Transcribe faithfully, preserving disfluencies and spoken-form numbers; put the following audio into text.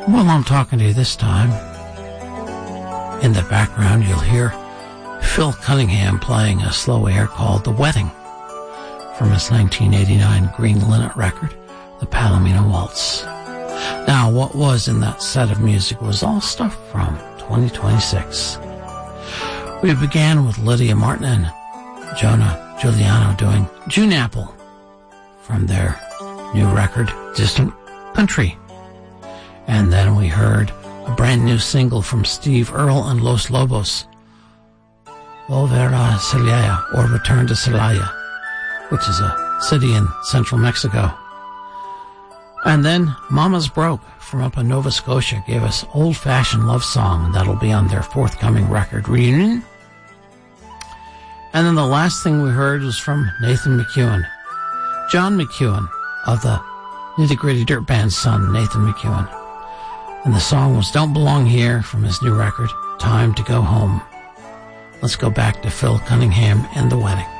While I'm talking to you this time, in the background you'll hear Phil Cunningham playing a slow air called The Wedding from his nineteen eighty-nine Green Linnet record, The Palomino Waltz. Now, what was in that set of music was all stuff from twenty twenty-six. We began with Lydia Martin and Jonah Giuliano doing June Apple from their new record, Distant Country. And then we heard a brand new single from Steve Earle and Los Lobos, Volver a Celaya, or Return to Celaya, which is a city in central Mexico. And then Mama's Broke from up in Nova Scotia gave us Old-Fashioned Love Song, and that'll be on their forthcoming record, Reunion. And then the last thing we heard was from Nathan McEwen, John McEwen of the Nitty Gritty Dirt Band's son, Nathan McEwen. And the song was Don't Belong Here from his new record, Time to Go Home. Let's go back to Phil Cunningham and The Wedding.